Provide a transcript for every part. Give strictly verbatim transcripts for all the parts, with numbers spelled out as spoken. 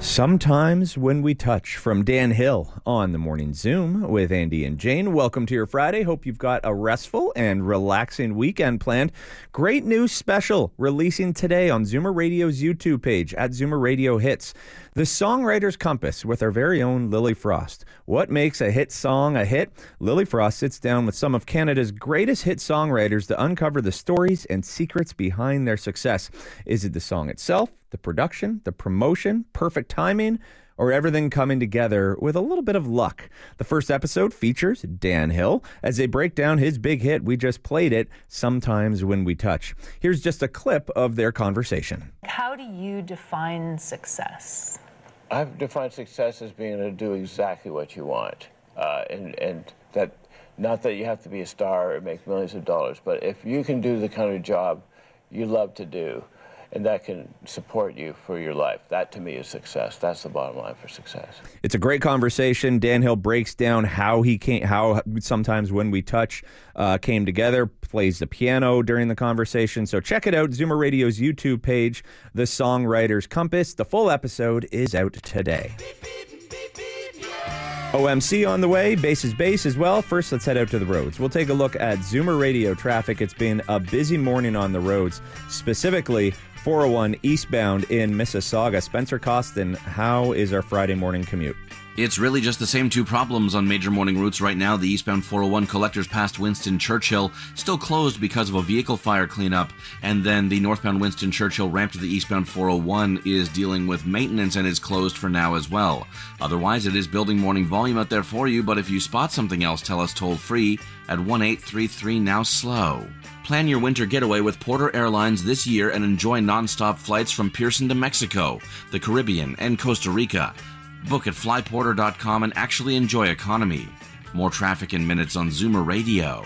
Sometimes When We Touch from Dan Hill on the Morning Zoom with Andy and Jane. Welcome to your Friday. Hope you've got a restful and relaxing weekend planned. Great news special releasing today on Zoomer Radio's YouTube page at Zoomer Radio Hits. The Songwriter's Compass with our very own Lily Frost. What makes a hit song a hit? Lily Frost sits down with some of Canada's greatest hit songwriters to uncover the stories and secrets behind their success. Is it the song itself, the production, the promotion, perfect timing, or everything coming together with a little bit of luck? The first episode features Dan Hill as they break down his big hit. We just played it, Sometimes When We Touch. Here's just a clip of their conversation. How do you define success? I've defined success as being able to do exactly what you want. Uh, and, and that, not that you have to be a star or make millions of dollars, but if you can do the kind of job you love to do, and that can support you for your life. That, to me, is success. That's the bottom line for success. It's a great conversation. Dan Hill breaks down how he came, how Sometimes When We Touch uh, came together, plays the piano during the conversation. So check it out, Zoomer Radio's YouTube page, The Songwriter's Compass. The full episode is out today. O M C on the way, Bass is Bass as well. First, let's head out to the roads. We'll take a look at Zoomer Radio traffic. It's been a busy morning on the roads, specifically four oh one eastbound in Mississauga. Spencer Costin, how is our Friday morning commute? It's really just the same two problems on major morning routes right now. The eastbound four oh one collectors past Winston Churchill still closed because of a vehicle fire cleanup. And then the northbound Winston Churchill ramp to the eastbound four oh one is dealing with maintenance and is closed for now as well. Otherwise, it is building morning volume out there for you, but if you spot something else, tell us toll free at one eight three three now slow. Plan your winter getaway with Porter Airlines this year and enjoy nonstop flights from Pearson to Mexico, the Caribbean, and Costa Rica. Book at fly porter dot com and actually enjoy economy. More traffic in minutes on Zoomer Radio.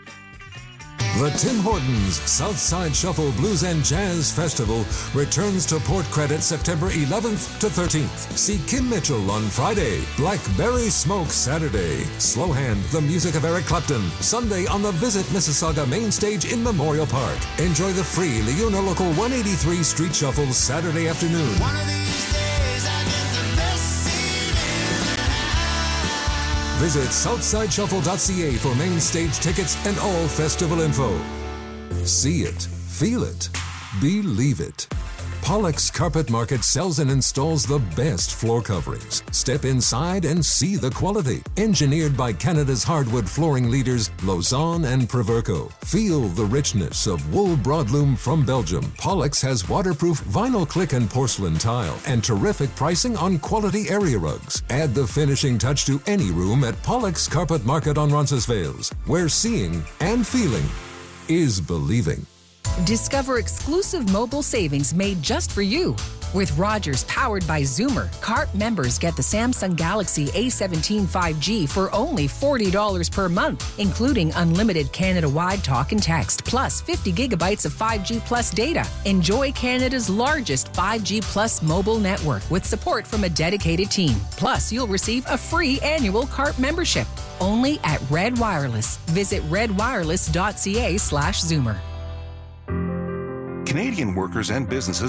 The Tim Hortons Southside Shuffle Blues and Jazz Festival returns to Port Credit September eleventh to thirteenth. See Kim Mitchell on Friday, Blackberry Smoke Saturday, Slow Hand, the music of Eric Clapton, Sunday on the Visit Mississauga main stage in Memorial Park. Enjoy the free Leona Local one eighty-three Street Shuffle Saturday afternoon. One of these days I get the best seat in the house. Visit southside shuffle dot c a for main stage tickets and all festival info. See it, feel it, believe it. Pollock's Carpet Market sells and installs the best floor coverings. Step inside and see the quality. Engineered by Canada's hardwood flooring leaders, Lausanne and Proverco. Feel the richness of wool broadloom from Belgium. Pollock's has waterproof vinyl click and porcelain tile and terrific pricing on quality area rugs. Add the finishing touch to any room at Pollock's Carpet Market on Roncesvalles, where seeing and feeling is believing. Discover exclusive mobile savings made just for you. With Rogers powered by Zoomer, C A R T members get the Samsung Galaxy A seventeen five G for only forty dollars per month, including unlimited Canada-wide talk and text, plus fifty gigabytes of five G Plus data. Enjoy Canada's largest five G Plus mobile network with support from a dedicated team. Plus, you'll receive a free annual C A R T membership. Only at Red Wireless. Visit red wireless dot c a slash Zoomer. Canadian workers and businesses